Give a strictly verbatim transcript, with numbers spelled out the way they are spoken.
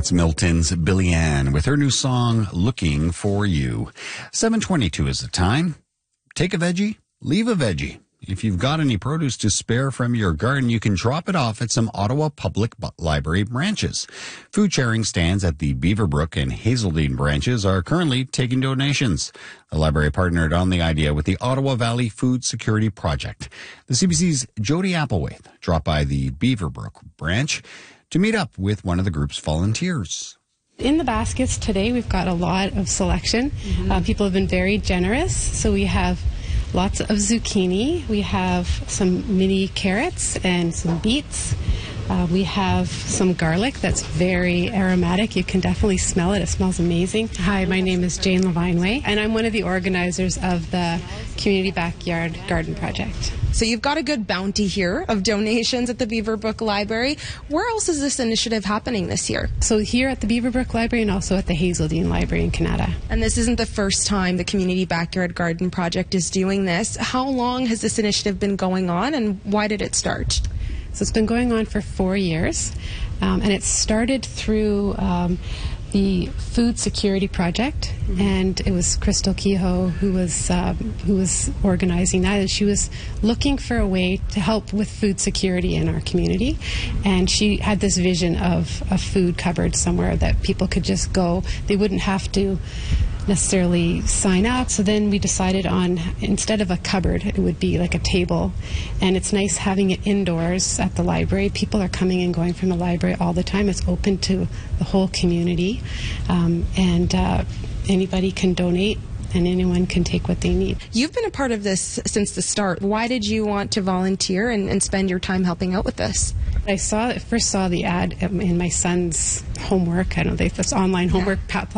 That's Milton's Billy Ann with her new song, Looking for You. seven twenty-two is the time. Take a veggie, leave a veggie. If you've got any produce to spare from your garden, you can drop it off at some Ottawa Public Library branches. Food sharing stands at the Beaverbrook and Hazeldean branches are currently taking donations. The library partnered on the idea with the Ottawa Valley Food Security Project. The C B C's Jody Applewhite dropped by the Beaverbrook branch to meet up with one of the group's volunteers. In the baskets today, we've got a lot of selection. Mm-hmm. Uh, people have been very generous, so we have lots of zucchini. We have some mini carrots and some beets. Uh, we have some garlic that's very aromatic. You can definitely smell it. It smells amazing. Hi, my name is Jane Levineway, and I'm one of the organizers of the Community Backyard Garden Project. So you've got a good bounty here of donations at the Beaverbrook Library. Where else is this initiative happening this year? So here at the Beaverbrook Library and also at the Hazeldean Library in Canada. And this isn't the first time the Community Backyard Garden Project is doing this. How long has this initiative been going on, and why did it start? So it's been going on for four years, um, and it started through um, the Food Security Project, mm-hmm. and it was Crystal Kehoe who was um, who was organizing that, and she was looking for a way to help with food security in our community, and she had this vision of a food cupboard somewhere that people could just go. They wouldn't have to necessarily sign up. So then we decided on, instead of a cupboard, it would be like a table, and it's nice having it indoors at the library. People are coming and going from the library all the time. It's open to the whole community, um, and uh, anybody can donate and anyone can take what they need. You've been a part of this since the start. Why did you want to volunteer and, and spend your time helping out with this? I saw first saw the ad in my son's homework. I don't know, that's online homework. Yeah.